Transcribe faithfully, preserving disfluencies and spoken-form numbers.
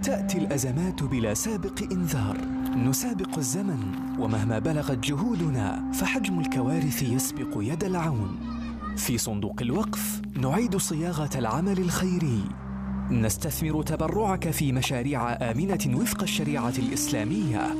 تأتي الأزمات بلا سابق إنذار، نسابق الزمن ومهما بلغت جهودنا فحجم الكوارث يسبق يد العون. في صندوق الوقف نعيد صياغة العمل الخيري، نستثمر تبرعك في مشاريع آمنة وفق الشريعة الإسلامية.